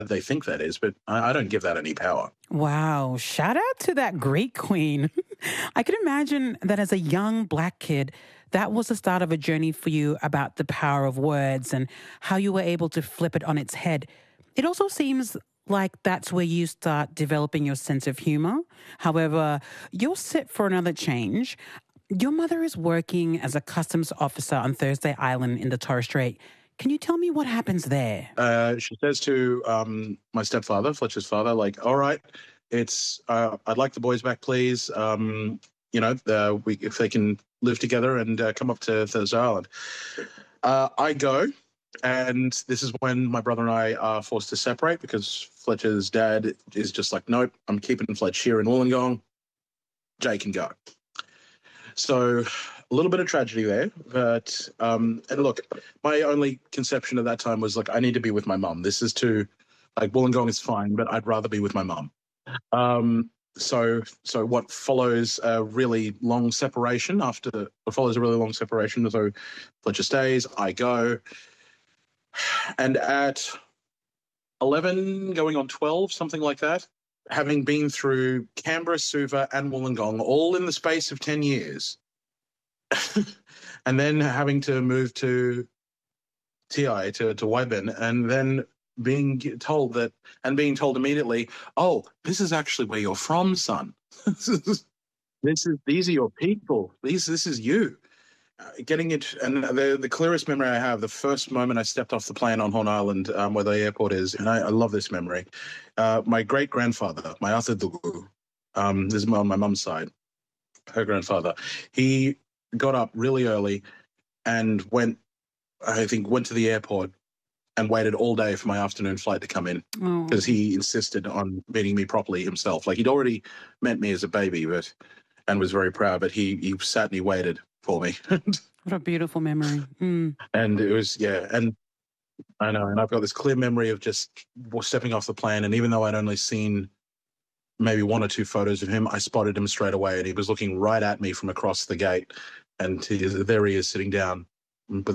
they think that is, but I don't give that any power. Wow. Shout out to that great queen. I can imagine that as a young Black kid, that was the start of a journey for you about the power of words and how you were able to flip it on its head. It also seems like that's where you start developing your sense of humor. However, you're set for another change. Your mother is working as a customs officer on Thursday Island in the Torres Strait. Can you tell me what happens there? She says to my stepfather, Fletcher's father, like, all right, I'd like the boys back, please. If they can live together and come up to Thursday Island. I go, and this is when my brother and I are forced to separate because Fletcher's dad is just like, nope, I'm keeping Fletch here in Wollongong. Jay can go. So a little bit of tragedy there, but and look, my only conception at that time was like, I need to be with my mum. This is Wollongong is fine, but I'd rather be with my mum. So what follows a really long separation so Fletcher stays, I go, and at 11 going on 12, something like that, having been through Canberra, Suva and Wollongong all in the space of 10 years, and then having to move to TI, to Waibin, and then being told immediately, oh, this is actually where you're from, son. These are your people. This is you. Getting it, and the clearest memory I have, the first moment I stepped off the plane on Horn Island, where the airport is, and I love this memory. My great-grandfather, my Arthur Dugu, this is on my mum's side, her grandfather, he got up really early and went to the airport and waited all day for my afternoon flight to come in because he insisted on meeting me properly himself. Like, he'd already met me as a baby, and was very proud, but he sat and he waited for me. What a beautiful memory. Mm. And it was, and I know, and I've got this clear memory of just stepping off the plane, and even though I'd only seen maybe one or two photos of him, I spotted him straight away, and he was looking right at me from across the gate, and there he is sitting down with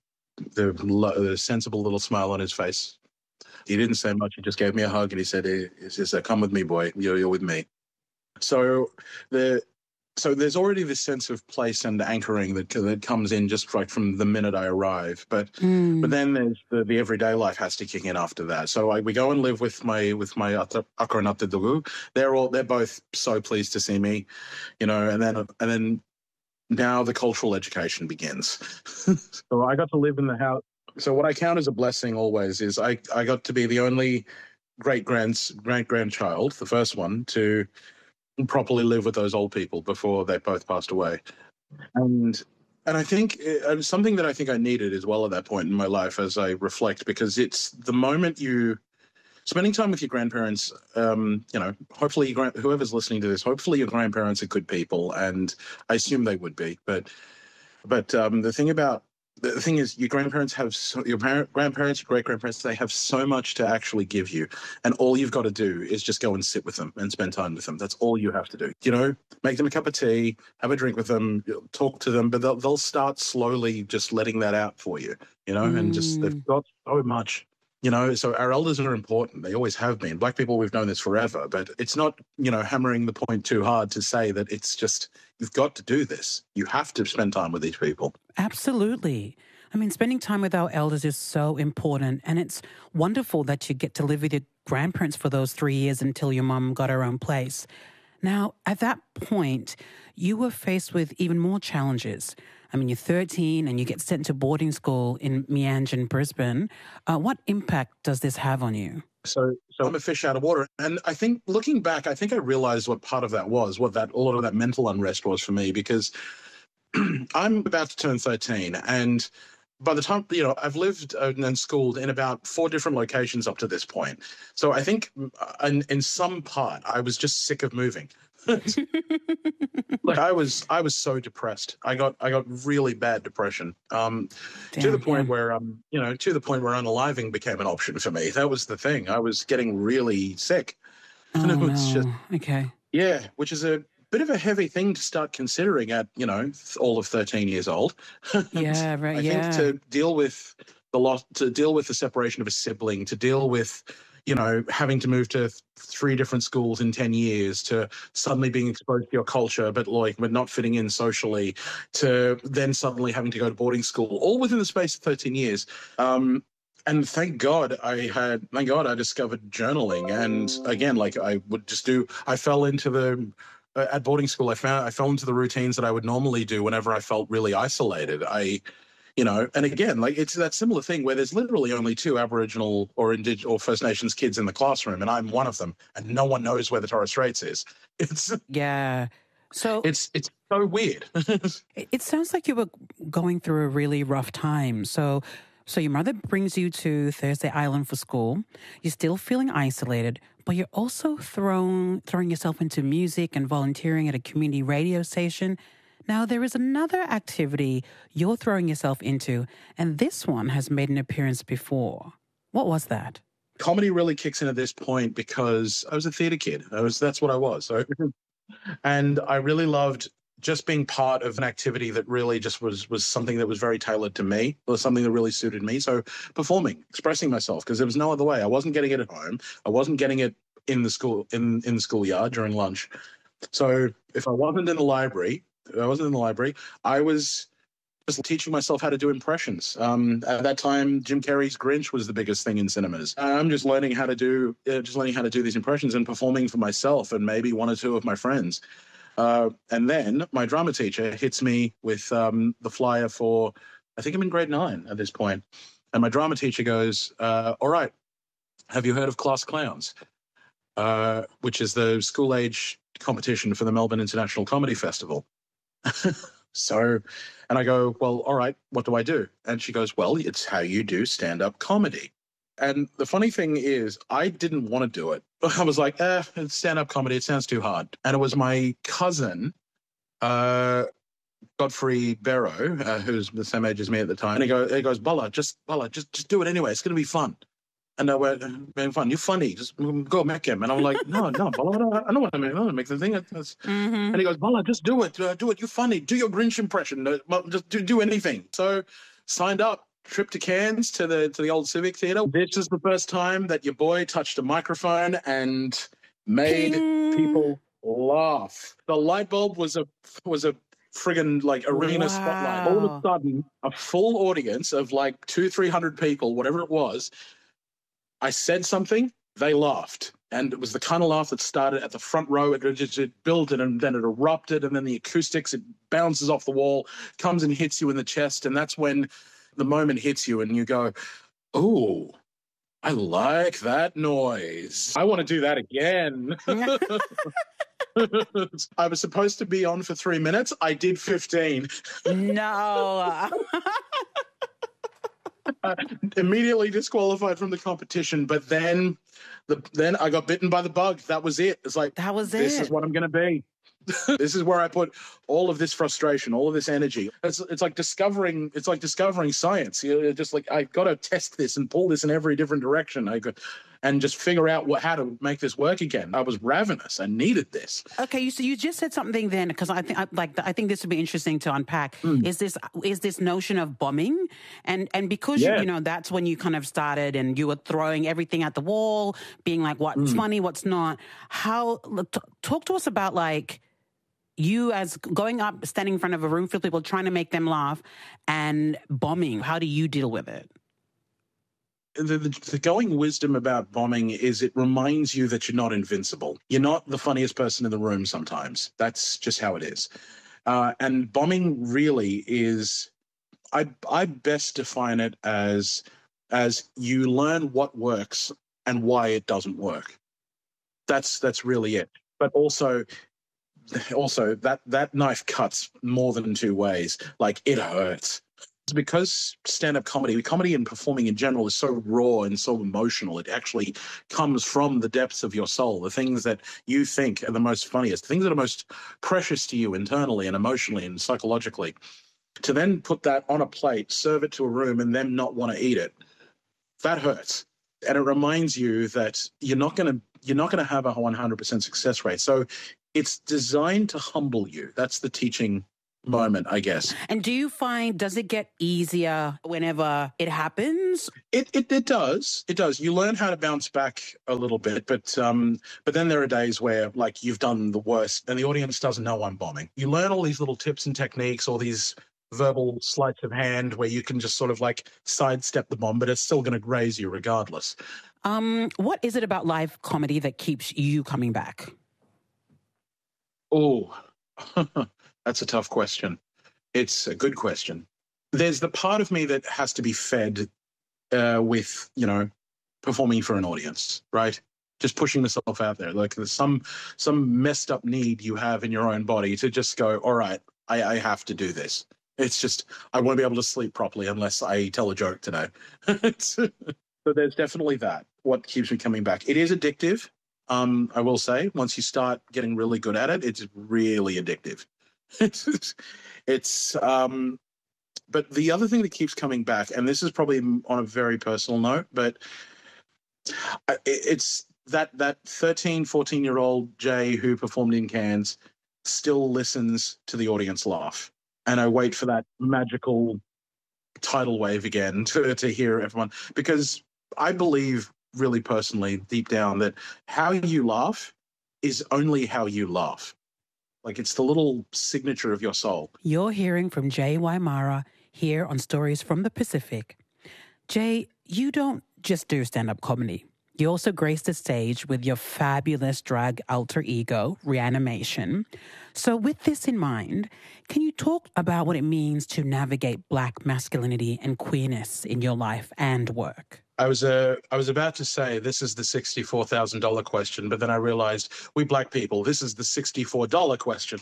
a sensible little smile on his face. He didn't say much, he just gave me a hug, and he said, come with me, boy, you're with me. So there's already this sense of place and anchoring that comes in just right from the minute I arrive. But then there's the everyday life has to kick in after that. So we go and live with my Akar and Dugu. They're both so pleased to see me, and then now the cultural education begins. So I got to live in the house. So what I count as a blessing always is I got to be the only great-grandchild, the first one, to properly live with those old people before they both passed away. And I think something that I think I needed as well at that point in my life as I reflect, because it's the moment spending time with your grandparents, hopefully whoever's listening to this, hopefully your grandparents are good people, and I assume they would be. But the thing is, your grandparents your great-grandparents, they have so much to actually give you. And all you've got to do is just go and sit with them and spend time with them. That's all you have to do. Make them a cup of tea, have a drink with them, talk to them, but they'll start slowly just letting that out for you, and just they've got so much. So our elders are important. They always have been. Black people, we've known this forever, but it's not, hammering the point too hard to say that it's just, you've got to do this. You have to spend time with these people. Absolutely. I mean, spending time with our elders is so important, and it's wonderful that you get to live with your grandparents for those 3 years until your mum got her own place. Now, at that point, you were faced with even more challenges. I mean, you're 13 and you get sent to boarding school in Mianjin, Brisbane. What impact does this have on you? So I'm a fish out of water. And I think looking back, I think I realized what part of that was, what a lot of that mental unrest was for me, because I'm about to turn 13. And by the time, I've lived and schooled in about 4 different locations up to this point. So I think in some part, I was just sick of moving. Like I was so depressed. I got really bad depression. To the point where unaliving became an option for me. That was the thing. I was getting really sick. Oh, and it was just okay. Yeah, which is a bit of a heavy thing to start considering at all of 13 years old. Yeah, right. I think to deal with the loss, to deal with the separation of a sibling, to deal with having to move to 3 different schools in 10 years, to suddenly being exposed to your culture, but not fitting in socially, to then suddenly having to go to boarding school, all within the space of 13 years. And thank God I discovered journaling. And again, I fell into at boarding school, I fell into the routines that I would normally do whenever I felt really isolated. And again, it's that similar thing where there's literally only 2 Aboriginal or First Nations kids in the classroom, and I'm one of them, and no one knows where the Torres Straits is. Yeah. So it's so weird. It sounds like you were going through a really rough time. So your mother brings you to Thursday Island for school. You're still feeling isolated, but you're also throwing yourself into music and volunteering at a community radio station. Now, there is another activity you're throwing yourself into, and this one has made an appearance before. What was that? Comedy really kicks in at this point because I was a theatre kid. That's what I was. So, and I really loved just being part of an activity that really just was something that was very tailored to me, or something that really suited me. So performing, expressing myself, because there was no other way. I wasn't getting it at home. I wasn't getting it in the school, in the schoolyard during lunch. So if I wasn't in the library, I was just teaching myself how to do impressions. At that time, Jim Carrey's Grinch was the biggest thing in cinemas. I'm just learning how to do these impressions and performing for myself and maybe 1 or 2 of my friends. And then my drama teacher hits me with the flyer for, I think I'm in grade 9 at this point. And my drama teacher goes, all right, have you heard of Class Clowns? Which is the school age competition for the Melbourne International Comedy Festival. So, and I go, well, all right, what do I do? And she goes, well, it's how you do stand-up comedy. And the funny thing is, I didn't want to do it. I was like, it's stand-up comedy. It sounds too hard. And it was my cousin, Godfrey Barrow, who's the same age as me at the time. And he goes, Bala, just do it anyway. It's going to be fun. And I went, being fun. You're funny. Just go make him. And I'm like, no, Bala, I know what I mean. I don't make the thing. And he goes, Bala, just do it. Do it. You're funny. Do your Grinch impression. Just do anything. So signed up. Trip to Cairns to the old Civic Theatre. This is the first time that your boy touched a microphone and made people laugh. The light bulb was a friggin' arena spotlight. All of a sudden, a full audience of 200-300 people, whatever it was. I said something, they laughed. And it was the kind of laugh that started at the front row. It built and then it erupted, and then the acoustics, it bounces off the wall, comes and hits you in the chest, and that's when the moment hits you and you go, oh, I like that noise. I want to do that again. I was supposed to be on for 3 minutes. I did 15. No. Immediately disqualified from the competition. But then I got bitten by the bug. That was it. It's like, this is what I'm going to be. This is where I put all of this frustration, all of this energy. It's like discovering science. You're just like, I got to test this and pull this in every different direction. And just figure out how to make this work again. I was ravenous. I needed this. Okay, so you just said something then, because I think this would be interesting to unpack. Is this notion of bombing, and because that's when you kind of started, and you were throwing everything at the wall, being like, what's funny, what's not. Talk to us about you as going up, standing in front of a room full of people, trying to make them laugh, and bombing. How do you deal with it? The going wisdom about bombing is it reminds you that you're not invincible. You're not the funniest person in the room sometimes. That's just how it is. And bombing really is, I best define it as you learn what works and why it doesn't work. That's really it. But also that knife cuts more than 2 ways. It hurts. Because stand-up comedy and performing in general is so raw and so emotional, it actually comes from the depths of your soul, the things that you think are the most funniest, the things that are most precious to you internally and emotionally and psychologically. To then put that on a plate, serve it to a room, and then not want to eat it, that hurts. And it reminds you that you're not going to have a 100% success rate. So it's designed to humble you. That's the teaching moment, I guess. And do you find, does it get easier whenever it happens? It does. It does. You learn how to bounce back a little bit, but then there are days where like you've done the worst and the audience doesn't know I'm bombing. You learn all these little tips and techniques, all these verbal sleights of hand where you can just sort of like sidestep the bomb, but it's still going to graze you regardless. What is it about live comedy that keeps you coming back? Oh, that's a tough question. It's a good question. There's the part of me that has to be fed with, performing for an audience, right? Just pushing myself out there. Like there's some messed up need you have in your own body to just go, all right, I have to do this. It's just, I won't be able to sleep properly unless I tell a joke today. So there's definitely that, what keeps me coming back. It is addictive. I will say, once you start getting really good at it, it's really addictive. But the other thing that keeps coming back, and this is probably on a very personal note, but it's that 13, 14-year-old Jay who performed in Cairns still listens to the audience laugh. And I wait for that magical tidal wave again to hear everyone, because I believe really personally, deep down, that how you laugh is only how you laugh. Like it's the little signature of your soul. You're hearing from Jay Waimara here on Stories from the Pacific. Jay, you don't just do stand-up comedy. You also grace the stage with your fabulous drag alter ego, Reanimation. So with this in mind, can you talk about what it means to navigate Black masculinity and queerness in your life and work? I was about to say this is the $64,000 question, but then I realized we Black people, this is the $64 question.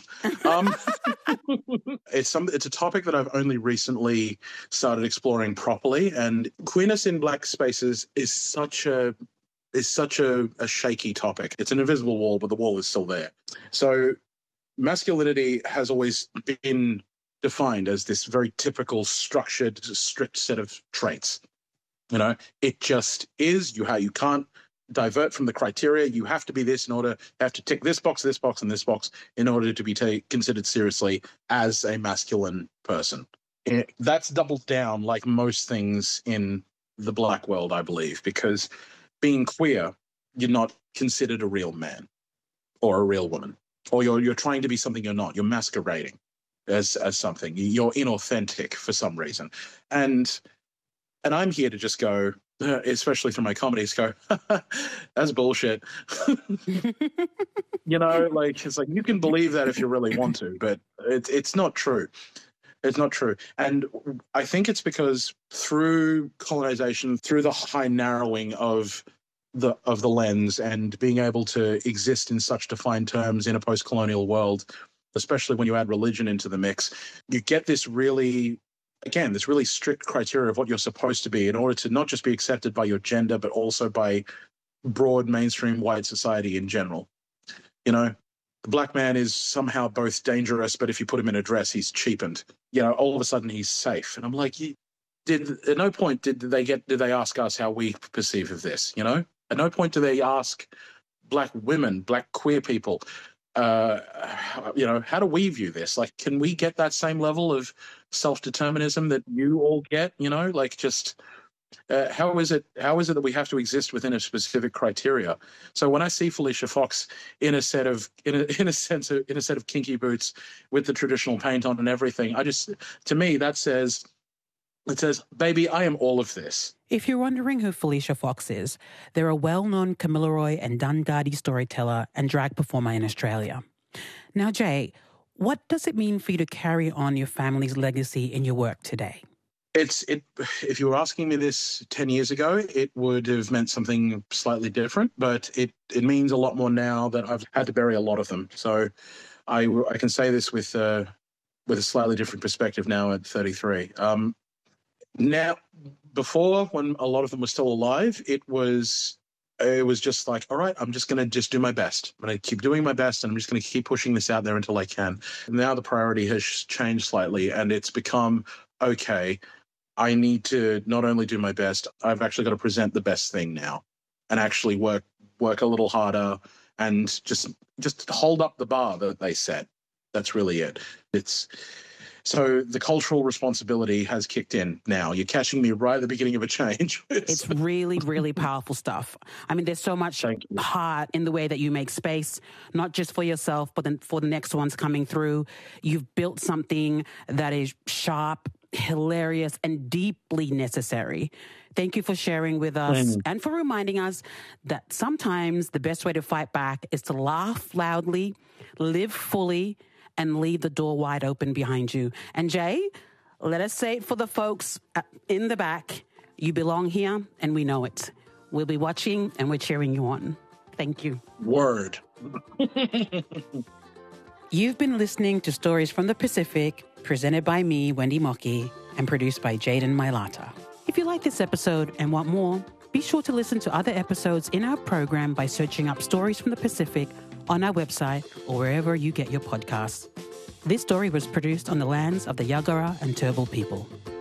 It's a topic that I've only recently started exploring properly, and queerness in Black spaces is such a shaky topic. It's an invisible wall, but the wall is still there. So masculinity has always been defined as this very typical, structured, strict set of traits. It just is. You can't divert from the criteria. You have to be this you have to tick this box, and this box in order to be considered seriously as a masculine person. That's doubled down like most things in the Black world, I believe, because being queer, you're not considered a real man or a real woman, or you're trying to be something you're not. You're masquerading as something. You're inauthentic for some reason, and I'm here to just go, especially through my comedies, go, that's bullshit. It's like you can believe that if you really want to, but it's not true. It's not true. And I think it's because through colonization, through the high narrowing of the lens and being able to exist in such defined terms in a post-colonial world, especially when you add religion into the mix, you get this really strict criteria of what you're supposed to be in order to not just be accepted by your gender, but also by broad mainstream white society in general. The Black man is somehow both dangerous, but if you put him in a dress, he's cheapened. All of a sudden he's safe. And I'm like, at no point did they ask us how we perceive of this, At no point do they ask Black women, Black queer people, how do we view this? Like, can we get that same level of self-determinism that you all get? How is it that we have to exist within a specific criteria? So when I see Felicia Fox in a set of kinky boots with the traditional paint on and everything, to me that says, baby, I am all of this. If you're wondering who Felicia Fox is, they're a well-known Kamilaroi and Dundardie storyteller and drag performer in Australia. Now, Jay, what does it mean for you to carry on your family's legacy in your work today? If you were asking me this 10 years ago, it would have meant something slightly different, but it means a lot more now that I've had to bury a lot of them. So I can say this with a slightly different perspective now at 33. Now, before, when a lot of them were still alive, it was just like, all right, I'm just going to just do my best. I'm going to keep doing my best, and I'm just going to keep pushing this out there until I can. And now the priority has changed slightly, and it's become, okay, I need to not only do my best, I've actually got to present the best thing now and actually work a little harder and just hold up the bar that they set. That's really it. So the cultural responsibility has kicked in now. You're catching me right at the beginning of a change. It's really, really powerful stuff. I mean, there's so much heart in the way that you make space, not just for yourself, but then for the next ones coming through. You've built something that is sharp, hilarious, and deeply necessary. Thank you for sharing with us and for reminding us that sometimes the best way to fight back is to laugh loudly, live fully, and leave the door wide open behind you. And Jay, let us say it for the folks in the back. You belong here, and we know it. We'll be watching, and we're cheering you on. Thank you. Word. You've been listening to Stories from the Pacific, presented by me, Wendy Mockey, and produced by Jaden Mailata. If you like this episode and want more, be sure to listen to other episodes in our program by searching up Stories from the Pacific on our website or wherever you get your podcasts. This story was produced on the lands of the Yagara and Turrbal people.